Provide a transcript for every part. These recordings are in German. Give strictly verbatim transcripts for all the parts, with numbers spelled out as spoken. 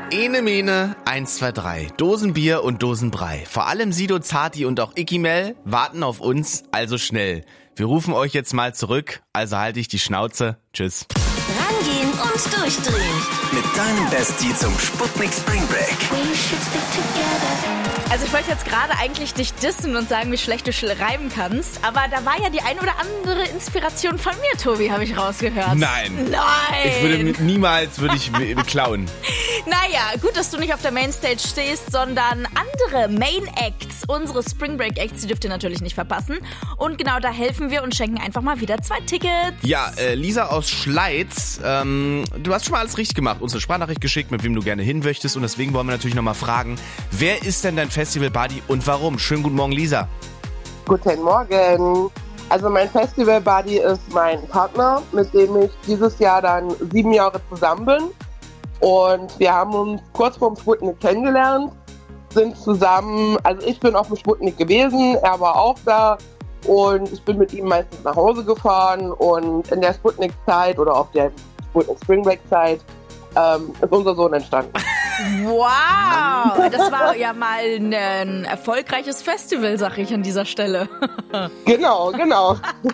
Ene Mene, eins, zwei, drei. Dosenbier und Dosenbrei. Vor allem Sido, Zati und auch Ikimel warten auf uns, also schnell. Wir rufen euch jetzt mal zurück, also halte ich die Schnauze. Tschüss. Rangehen und durchdrehen. Mit deinem Bestie zum Sputnik Spring Break. Also ich wollte jetzt gerade eigentlich dich dissen und sagen, wie schlecht du reimen kannst, aber da war ja die ein oder andere Inspiration von mir, Tobi, habe ich rausgehört. Nein. Nein. Ich würde niemals würde ich klauen. Naja, gut, dass du nicht auf der Mainstage stehst, sondern andere Main Acts, unsere Spring Break Acts, die dürft ihr natürlich nicht verpassen. Und genau da helfen wir und schenken einfach mal wieder zwei Tickets. Ja, äh, Lisa aus Schleiz, ähm, du hast schon mal alles richtig gemacht, uns eine Sprachnachricht geschickt, mit wem du gerne hin möchtest und deswegen wollen wir natürlich nochmal fragen, wer ist denn dein Festival Buddy und warum? Schönen guten Morgen, Lisa. Guten Morgen. Also mein Festival Buddy ist mein Partner, mit dem ich dieses Jahr dann sieben Jahre zusammen bin. Und wir haben uns kurz vorm Sputnik kennengelernt, sind zusammen, also ich bin auf dem Sputnik gewesen, er war auch da und ich bin mit ihm meistens nach Hause gefahren und in der Sputnik-Zeit oder auf der Sputnik Spring Break-Zeit ähm, ist unser Sohn entstanden. Wow, das war ja mal ein erfolgreiches Festival, sag ich an dieser Stelle. Genau, genau.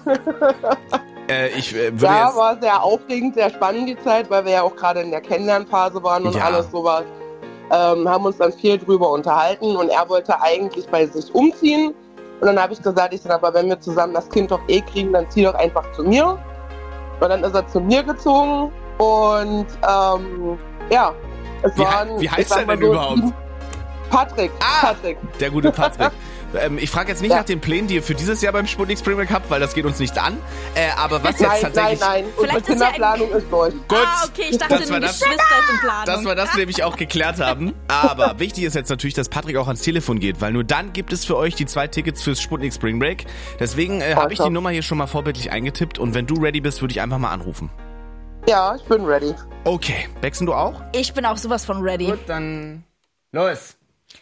Äh, ich äh, würde Ja, jetzt... war sehr aufregend, sehr spannend die Zeit, weil wir ja auch gerade in der Kennenlernphase waren und Ja. alles sowas. Ähm, haben uns dann viel drüber unterhalten und er wollte eigentlich bei sich umziehen. Und dann habe ich gesagt, ich sag, aber wenn wir zusammen das Kind doch eh kriegen, dann zieh doch einfach zu mir. Und dann ist er zu mir gezogen und ähm, ja, es Wie, waren... wie ich heißt sag er mal denn so überhaupt? sieben- Patrick, Ah! Patrick. Der gute Patrick. ähm, ich frage jetzt nicht Ja. nach den Plänen, die ihr für dieses Jahr beim Sputnik Spring Break habt, weil das geht uns nichts an. Äh, aber was jetzt Nein, nein, tatsächlich... nein. Unsere Vielleicht ist ja ein- Kinderplanung ist durch. Gut, Ah, okay, ich dachte, dass wir ein das, Geschwister ist in Planung. dass wir das nämlich auch geklärt haben. Aber wichtig ist jetzt natürlich, dass Patrick auch ans Telefon geht, weil nur dann gibt es für euch die zwei Tickets fürs Sputnik Spring Break. Deswegen äh, habe ich die Nummer hier schon mal vorbildlich eingetippt und wenn du ready bist, würde ich einfach mal anrufen. Ja, ich bin ready. Okay, Bexen du auch? Ich bin auch sowas von ready. Gut, dann los.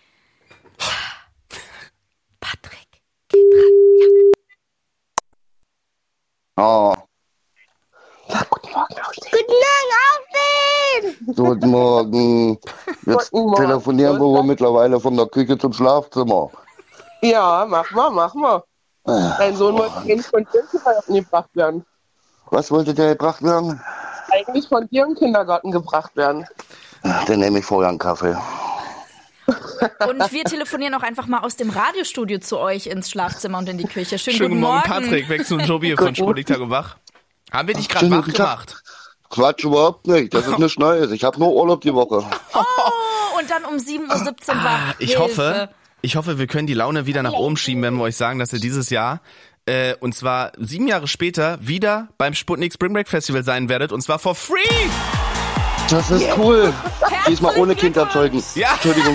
Patrick, geh dran. Oh, Sag guten Morgen, Austin. guten Morgen. Jetzt Guten Morgen. telefonieren wir wohl mittlerweile von der Küche zum Schlafzimmer. Ja, mach mal, mach mal. Dein Sohn wollte eigentlich von dir in den Kindergarten gebracht werden. Was wollte der gebracht werden? Eigentlich von dir in den Kindergarten gebracht werden. Dann nehme ich vorher einen Kaffee. Und wir telefonieren auch einfach mal aus dem Radiostudio zu euch ins Schlafzimmer und in die Küche. Schönen, Schönen guten Morgen, Morgen. Patrick, Bexen und Tobi von Sputnik Tag und Wach. Haben wir dich gerade Schönen wach guten Tag. gemacht? Quatsch überhaupt nicht. Das ist nichts Neues. Ich habe nur Urlaub die Woche. Oh, und dann um sieben Uhr siebzehn Ah, wach. ich Hilfe. hoffe, ich hoffe, wir können die Laune wieder nach oben schieben, wenn wir euch sagen, dass ihr dieses Jahr, äh, und zwar sieben Jahre später, wieder beim Sputnik Spring Break Festival sein werdet, und zwar for free! Das ist cool. Diesmal ohne Kinderzeugen. Ja. Entschuldigung.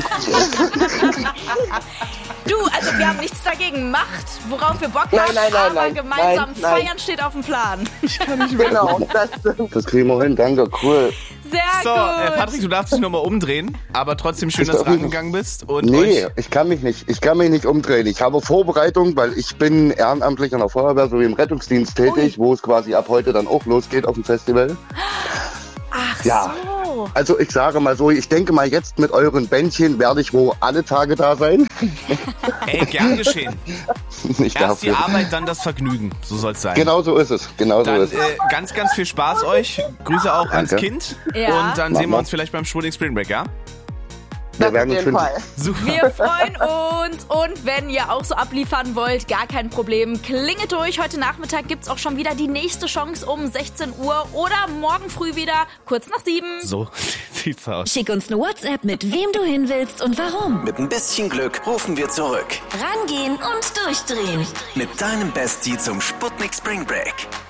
Du, also wir haben nichts dagegen. Macht, worauf wir Bock Nein, haben, nein, nein, aber nein. gemeinsam Nein, nein. feiern steht auf dem Plan. Genau, das stimmt. Das kriegen wir hin. Danke. Cool. Sehr So, gut. äh, Patrick, du darfst dich nochmal umdrehen, aber trotzdem schön, Ich dass du darf mich- rangegangen bist. Und Nee, euch, ich kann mich nicht. Ich kann mich nicht umdrehen. Ich habe Vorbereitung, weil ich bin ehrenamtlich an der Feuerwehr sowie im Rettungsdienst tätig, wo es quasi ab heute dann auch losgeht auf dem Festival. Ach Ja. so. Also ich sage mal so, ich denke mal jetzt mit euren Bändchen werde ich wohl alle Tage da sein. ey, gern geschehen. Nicht Erst die dafür. Arbeit, dann das Vergnügen. So soll's sein. Genau so ist es. Genau so Dann ist es. äh, ganz, ganz viel Spaß euch. Grüße auch ans Danke. Kind. Ja. Und dann Machen sehen wir wir. uns vielleicht beim Sputnik Spring Break, ja? Wir Das werden auf uns jeden finden. Fall. Super. Wir freuen uns und wenn ihr auch so abliefern wollt, gar kein Problem. Klingelt durch. Heute Nachmittag gibt's auch schon wieder die nächste Chance um sechzehn Uhr oder morgen früh wieder kurz nach sieben. So sieht's aus. Schick uns eine WhatsApp mit wem du hin willst und warum. Mit ein bisschen Glück rufen wir zurück. Rangehen und durchdrehen. Mit deinem Bestie zum Sputnik Spring Break.